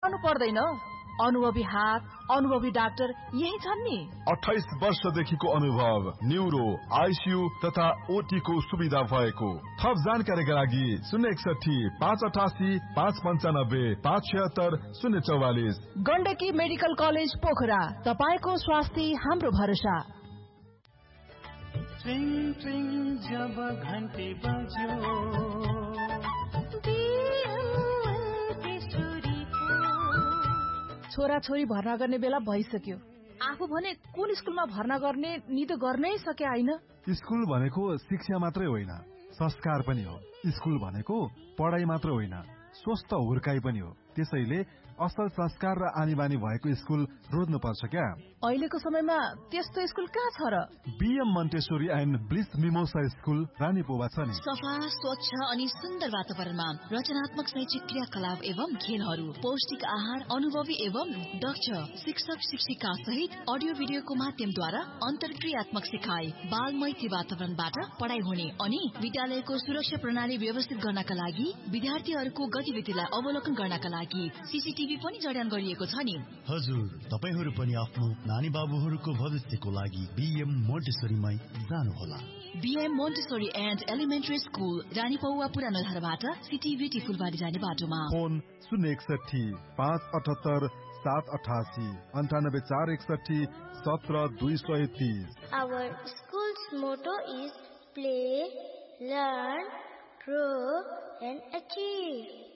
रहनु पर्दैन। अनुभवी हात, अनुभवी डाक्टर यही छन् नि। 28 वर्षदेखिको अनुभव, न्यूरो, आईसीयू तथा ओटी को सुविधा भएको। थप जानकारीका लागि 061 588 595 576 044। गण्डकी मेडिकल कलेज पोखरा, तपाईको स्वास्थ्य हाम्रो भरोसा। जब घन्टी बज्यो छोरा छोरी भर्ना गर्ने बेला भइसक्यो। आफू भने कुन स्कुलमा भर्ना गर्ने निदो गर्नै सके होइन। स्कुल भनेको शिक्षा मात्रै होइन, संस्कार पनि हो। स्कुल भनेको पढाइ मात्र होइन, स्वस्थ हुर्काई पनि हो। त्यसैले असल संस्कार र आनी बानी भएको स्कुल रोज्नु पर्छ क्या। अहिलेको समयमा त्यस्तो स्कुल कहाँ छ र? BM Montessori and bliss mimosa school रानीपोवा छ नि। सफा, स्वच्छ अनि सुन्दर वातावरणमा रचनात्मक शैक्षिक क्रियाकलाप एवं खेलहरू, पौष्टिक आहार, अनुभवी एवं दक्ष शिक्षक शिक्षिका सहित अडियो भिडियोको माध्यमद्वारा अन्तर्क्रियात्मक सिकाइ, बाल मैत्री वातावरणबाट पढाइ हुने अनि विद्यालयको सुरक्षा प्रणाली व्यवस्थित गर्नका लागि विद्यार्थीहरूको गतिविधिलाई अवलोकन गर्नका लागि सीसीटीभी पनि जडान गरिएको छ नि। हजुर, तपाईहरू पनि आफ्नो नानी बाबुहरूको भविष्यको लागि बीएम मोन्टेसोरीमै जानुहोला। BM Montessori and elementary school, Ranipauwa पुरानो धारबाट सिटीभिटी फुलबारी जाने बाटोमा। Phone 061 578 788 98 461 17 230। Our school's motto is play, learn, grow and achieve.